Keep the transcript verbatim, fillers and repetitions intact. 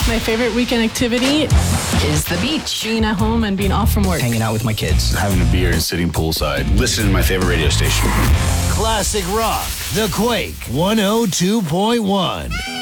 My favorite weekend activity is the beach. Being at home and being off from work. Hanging out with my kids. Having a beer and sitting poolside. Listening to my favorite radio station. Classic Rock, The Quake, one oh two point one.